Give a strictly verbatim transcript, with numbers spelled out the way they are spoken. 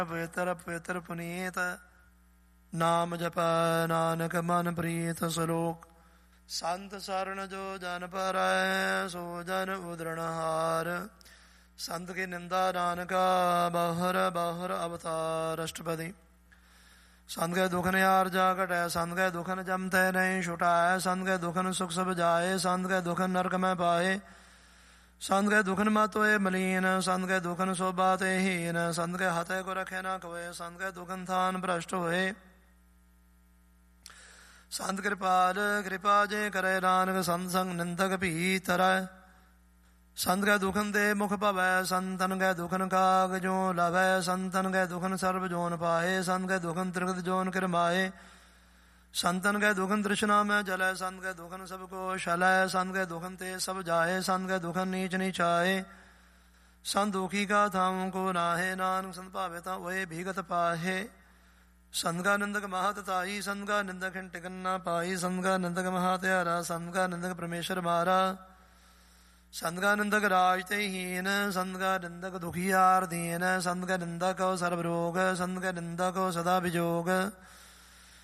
ਪਵਿੱਤਰ ਪਵਿੱਤਰ ਪੁਨੀਤ ਨਾਮ ਜਪੈ ਨਾਨਕ ਮਨ ਪ੍ਰੀਤ ਸਲੋਕ। ਸੰਤ ਸਰਣ ਜੋ ਜਨ ਪਰੈ ਸੋ ਜਨ ਉਦਰਣਹਾਰ। ਸੰਤ ਕੀ ਨਿੰਦਾ ਨਾਨਕਾ ਬਾਹਰ ਬਾਹਰ ਅਵਤਾਰ। ਅਸ਼ਟਪਦੀ। ਸੰਤ ਕੇ ਦੁਖਨ ਯਾਰ ਜਾ ਘਟੈ ਸੰਤ ਕੇ ਦੁਖਨ ਜਮਤੈ ਨਹੀਂ ਛੁਟਾਇ। ਸੰਤ ਕੇ ਦੁਖਨ ਸੁਖ ਸਭ ਜਾਏ ਸੰਤ ਕੇ ਦੁਖਨ ਨਰਕ ਮੈਂ ਪਾਏ। ਸੰਤ ਕੇ ਦੁਖਨ ਮਤ ਹੋਏ ਮਲੀਨ ਸੰਤ ਕੇ ਦੁਖਨ ਸੋਭਾ ਤੇ ਹੀਨ। ਸੰਤ ਕੇ ਹਤੇ ਕੋ ਰਖੇ ਨਾ ਕੋਏ ਸੰਤ ਕੇ ਦੁਖਨ ਥਾਨ ਭ੍ਰਸ਼ਟ ਹੋਏ। ਸੰਤ ਕਿਰਪਾਲ ਕਿਰਪਾ ਜੇ ਕਰੇ ਨਾਨਕ ਸੰਤ ਸੰਗ ਨਿੰਦਕ ਭੀ ਤਰੈ। ਸੰਤ ਕੈ ਦੁਖਨ ਦੇ ਮੁਖ ਭਵੈ ਸੰਤਨ ਕੈ ਦੁਖਨ ਕਾਗ ਜੋ ਲਵੈ। ਸੰਤਨ ਕੈ ਦੁਖਨ ਸਰਬ ਜੋਨ ਪਾਏ ਸੰਤ ਕੈ ਦੁਖਨ ਤ੍ਰਿਗਤ ਜੋਨ ਕਿਰਮਾਏ। ਸੰਤਨ ਕੈ ਦੁਖਨ ਤ੍ਰਿਸ਼ਨਾ ਮੈਂ ਜਲੈ ਸੰਤ ਕੈ ਦੁਖਨ ਸਭ ਕੋ ਸ਼ਲੈ। ਸੰਤ ਕੈ ਦੁਖਨ ਤੇ ਸਭ ਜਾਏ ਸੰਤ ਕੈ ਦੁਖਨ ਨੀਚ ਨੀਚਾਏ। ਸੰਤ ਦੁਖੀ ਕਾ ਥਾਮ ਕੋ ਨਾਹੇ ਨਾਨਕ ਸੰਤ ਭਾਵੇ ਤਾਂ ਹੋਏ ਭੀਗਤ ਪਾਹੇ। ਸੰਤ ਕਾ ਨਿੰਦਕ ਮਹਾ ਤਤਾਈ ਸੰਤ ਕਾ ਨਿੰਦਕ ਟਿਕਨ ਨਾ ਪਾਈ। ਸੰਤ ਕਾ ਨਿੰਦਕ ਮਹਾ ਤਿਆਰਾ ਸੰਤ ਕਾ ਨਿੰਦਕ ਪਰਮੇਸ਼ਰ ਮਾਰਾ। ਸੰਤ ਕਾ ਨਿੰਦਕ ਰਾਜ ਤੇ ਹੀਨ ਸੰਤ ਕਾ ਨਿੰਦਕ ਦੁਖੀਆਰ ਦੀਨ। ਸੰਤ ਕਾ ਨਿੰਦਕ ਸਰਬ ਰੋਗ ਸੰਤ ਕਾ ਨਿੰਦਕ ਸਦਾ ਵਿਜੋਗ।